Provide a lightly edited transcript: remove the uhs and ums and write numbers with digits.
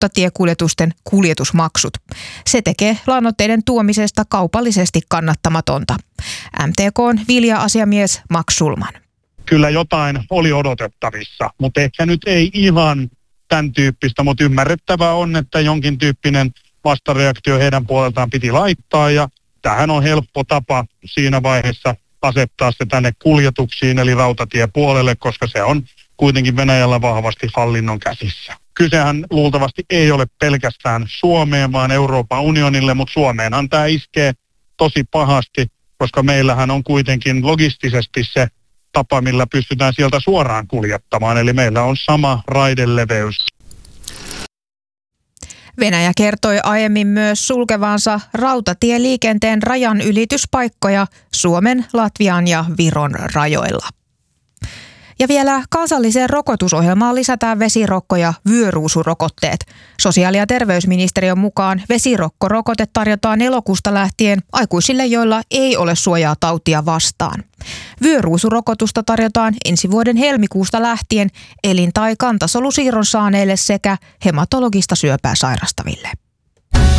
rautatiekuljetusten kuljetusmaksut. Se tekee lannoitteiden tuomisesta kaupallisesti kannattamatonta. MTK:n vilja-asiamies Max Sulman. Kyllä jotain oli odotettavissa, mutta ehkä nyt ei ihan tämän tyyppistä, mutta ymmärrettävää on, että jonkin tyyppinen vastareaktio heidän puoleltaan piti laittaa ja tähän on helppo tapa siinä vaiheessa asettaa se tänne kuljetuksiin eli rautatiepuolelle, koska se on kuitenkin Venäjällä vahvasti hallinnon käsissä. Kysehän luultavasti ei ole pelkästään Suomeen, vaan Euroopan unionille, mutta Suomeenhan tämä iskee tosi pahasti, koska meillähän on kuitenkin logistisesti se tapa, millä pystytään sieltä suoraan kuljettamaan, eli meillä on sama raideleveys. Venäjä kertoi aiemmin myös sulkevansa rautatieliikenteen rajanylityspaikkoja Suomen, Latvian ja Viron rajoilla. Ja vielä kansalliseen rokotusohjelmaan lisätään vesirokko- ja vyöruusurokotteet. Sosiaali- ja terveysministeriön mukaan vesirokkorokotetta tarjotaan elokuusta lähtien aikuisille, joilla ei ole suojaa tautia vastaan. Vyöruusurokotusta tarjotaan ensi vuoden helmikuusta lähtien elin- tai kantasolusiirron saaneille sekä hematologista syöpää sairastaville.